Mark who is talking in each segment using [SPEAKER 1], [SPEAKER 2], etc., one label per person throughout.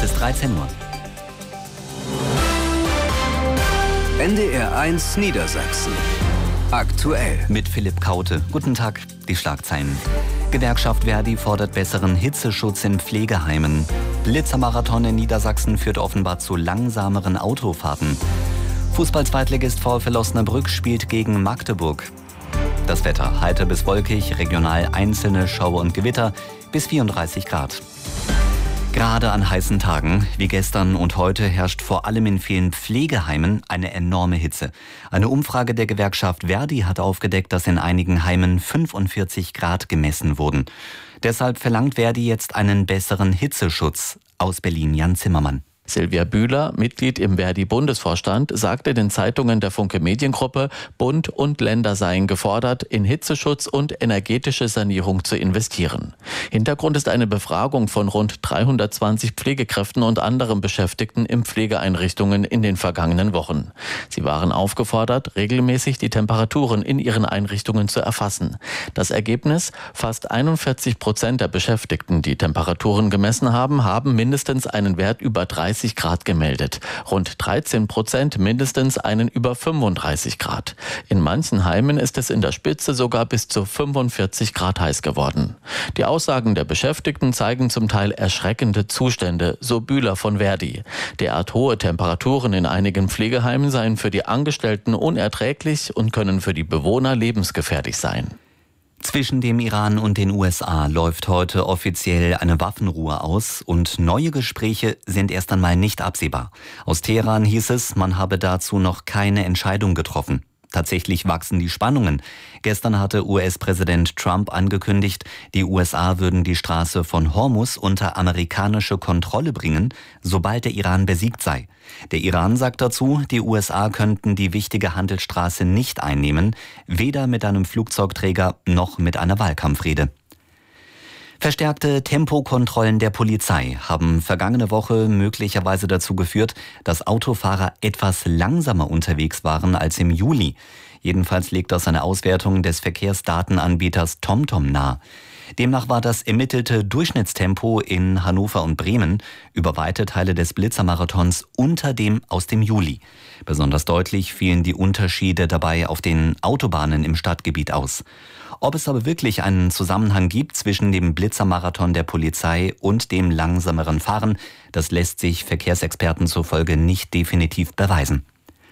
[SPEAKER 1] Es ist 13 Uhr.
[SPEAKER 2] NDR 1 Niedersachsen. Aktuell.
[SPEAKER 1] Mit Philipp Kaute. Guten Tag, die Schlagzeilen. Gewerkschaft Verdi fordert besseren Hitzeschutz in Pflegeheimen. Blitzermarathon in Niedersachsen führt offenbar zu langsameren Autofahrten. Fußball-Zweitligist VfL Osnabrück spielt gegen Magdeburg. Das Wetter heiter bis wolkig, regional einzelne Schauer und Gewitter bis 34 Grad. Gerade an heißen Tagen wie gestern und heute herrscht vor allem in vielen Pflegeheimen eine enorme Hitze. Eine Umfrage der Gewerkschaft Verdi hat aufgedeckt, dass in einigen Heimen 45 Grad gemessen wurden. Deshalb verlangt Verdi jetzt einen besseren Hitzeschutz. Aus Berlin Jan Zimmermann.
[SPEAKER 3] Silvia Bühler, Mitglied im Verdi-Bundesvorstand, sagte den Zeitungen der Funke Mediengruppe, Bund und Länder seien gefordert, in Hitzeschutz und energetische Sanierung zu investieren. Hintergrund ist eine Befragung von rund 320 Pflegekräften und anderen Beschäftigten in Pflegeeinrichtungen in den vergangenen Wochen. Sie waren aufgefordert, regelmäßig die Temperaturen in ihren Einrichtungen zu erfassen. Das Ergebnis: fast 41% der Beschäftigten, die Temperaturen gemessen haben, haben mindestens einen Wert über 30 Grad gemeldet. Rund 13% mindestens einen über 35 Grad. In manchen Heimen ist es in der Spitze sogar bis zu 45 Grad heiß geworden. Die Aussagen der Beschäftigten zeigen zum Teil erschreckende Zustände, so Bühler von Verdi. Derart hohe Temperaturen in einigen Pflegeheimen seien für die Angestellten unerträglich und können für die Bewohner lebensgefährlich sein.
[SPEAKER 1] Zwischen dem Iran und den USA läuft heute offiziell eine Waffenruhe aus und neue Gespräche sind erst einmal nicht absehbar. Aus Teheran hieß es, man habe dazu noch keine Entscheidung getroffen. Tatsächlich wachsen die Spannungen. Gestern hatte US-Präsident Trump angekündigt, die USA würden die Straße von Hormuz unter amerikanische Kontrolle bringen, sobald der Iran besiegt sei. Der Iran sagt dazu, die USA könnten die wichtige Handelsstraße nicht einnehmen, weder mit einem Flugzeugträger noch mit einer Wahlkampfrede. Verstärkte Tempokontrollen der Polizei haben vergangene Woche möglicherweise dazu geführt, dass Autofahrer etwas langsamer unterwegs waren als im Juli. Jedenfalls legt das eine Auswertung des Verkehrsdatenanbieters TomTom nahe. Demnach war das ermittelte Durchschnittstempo in Hannover und Bremen über weite Teile des Blitzermarathons unter dem aus dem Juli. Besonders deutlich fielen die Unterschiede dabei auf den Autobahnen im Stadtgebiet aus. Ob es aber wirklich einen Zusammenhang gibt zwischen dem Blitzermarathon der Polizei und dem langsameren Fahren, das lässt sich Verkehrsexperten zufolge nicht definitiv beweisen.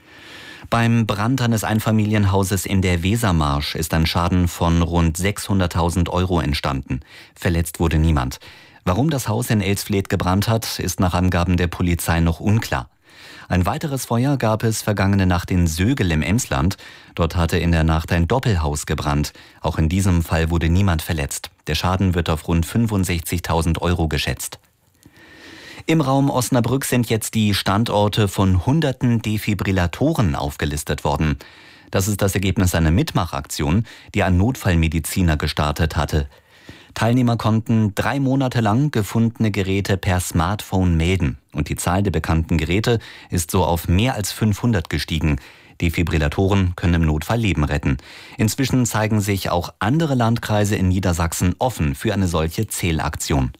[SPEAKER 1] Beim Brand eines Einfamilienhauses in der Wesermarsch ist ein Schaden von rund 600.000 € entstanden. Verletzt wurde niemand. Warum das Haus in Elsfleth gebrannt hat, ist nach Angaben der Polizei noch unklar. Ein weiteres Feuer gab es vergangene Nacht in Sögel im Emsland. Dort hatte in der Nacht ein Doppelhaus gebrannt. Auch in diesem Fall wurde niemand verletzt. Der Schaden wird auf rund 65.000 € geschätzt. Im Raum Osnabrück sind jetzt die Standorte von hunderten Defibrillatoren aufgelistet worden. Das ist das Ergebnis einer Mitmachaktion, die ein Notfallmediziner gestartet hatte. Teilnehmer konnten 3 Monate lang gefundene Geräte per Smartphone melden. Und die Zahl der bekannten Geräte ist so auf mehr als 500 gestiegen. Defibrillatoren können im Notfall Leben retten. Inzwischen zeigen sich auch andere Landkreise in Niedersachsen offen für eine solche Zählaktion.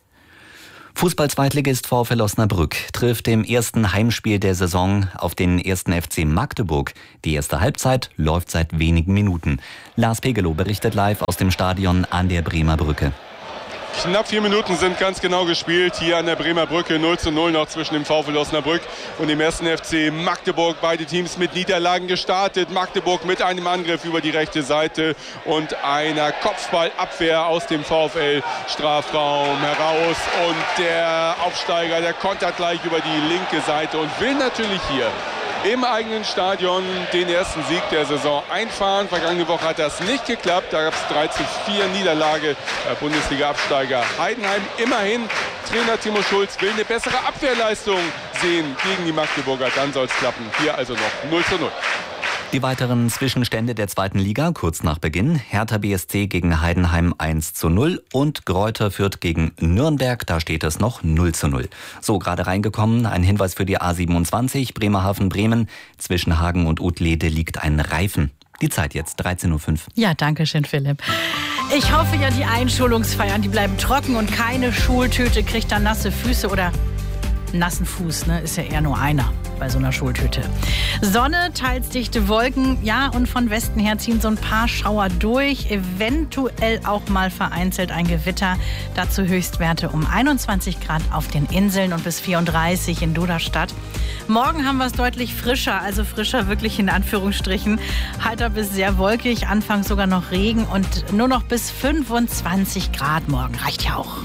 [SPEAKER 1] Fußball-Zweitligist VfL Osnabrück trifft im ersten Heimspiel der Saison auf den 1. FC Magdeburg. Die erste Halbzeit läuft seit wenigen Minuten. Lars Pegelow berichtet live aus dem Stadion an der Bremer Brücke.
[SPEAKER 4] Knapp 4 Minuten sind ganz genau gespielt hier an der Bremer Brücke. 0:0 noch zwischen dem VfL Osnabrück und dem 1. FC Magdeburg. Beide Teams mit Niederlagen gestartet. Magdeburg mit einem Angriff über die rechte Seite und einer Kopfballabwehr aus dem VfL-Strafraum heraus. Und der Aufsteiger, der kontert gleich über die linke Seite und will natürlich hier im eigenen Stadion den ersten Sieg der Saison einfahren. Vergangene Woche hat das nicht geklappt. Da gab es 3:4 Niederlage der Bundesliga-Absteiger Heidenheim. Immerhin, Trainer Timo Schulz will eine bessere Abwehrleistung sehen gegen die Magdeburger. Dann soll es klappen. Hier also noch 0:0.
[SPEAKER 1] Die weiteren Zwischenstände der zweiten Liga kurz nach Beginn. Hertha BSC gegen Heidenheim 1:0 und Greuther Fürth gegen Nürnberg. Da steht es noch 0:0. So, gerade reingekommen. Ein Hinweis für die A27 Bremerhaven-Bremen. Zwischen Hagen und Utlede liegt ein Reifen. Die Zeit jetzt 13:05 Uhr.
[SPEAKER 5] Ja, danke schön, Philipp. Ich hoffe ja, die Einschulungsfeiern, die bleiben trocken und keine Schultüte kriegt dann nasse Füße oder nassen Fuß, ne, ist ja eher nur einer bei so einer Schultüte. Sonne, teils dichte Wolken, ja, und von Westen her ziehen so ein paar Schauer durch. Eventuell auch mal vereinzelt ein Gewitter. Dazu Höchstwerte um 21 Grad auf den Inseln und bis 34 in Duderstadt. Morgen haben wir es deutlich frischer, also frischer wirklich in Anführungsstrichen. Heiter bis sehr wolkig, anfangs sogar noch Regen und nur noch bis 25 Grad morgen. Reicht ja auch.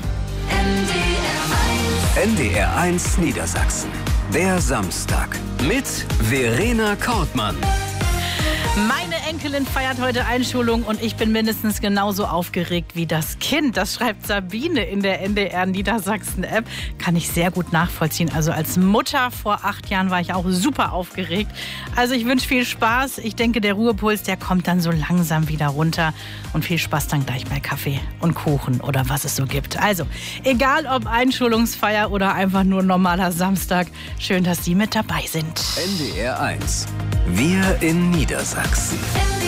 [SPEAKER 2] NDR 1 Niedersachsen. Der Samstag mit Verena Kortmann.
[SPEAKER 5] Meine Enkelin feiert heute Einschulung und ich bin mindestens genauso aufgeregt wie das Kind. Das schreibt Sabine in der NDR Niedersachsen-App. Kann ich sehr gut nachvollziehen. Also als Mutter vor 8 Jahren war ich auch super aufgeregt. Also ich wünsche viel Spaß. Ich denke, der Ruhepuls, der kommt dann so langsam wieder runter. Und viel Spaß dann gleich bei Kaffee und Kuchen oder was es so gibt. Also, egal ob Einschulungsfeier oder einfach nur normaler Samstag, schön, dass Sie mit dabei sind.
[SPEAKER 2] NDR 1. Wir in Niedersachsen.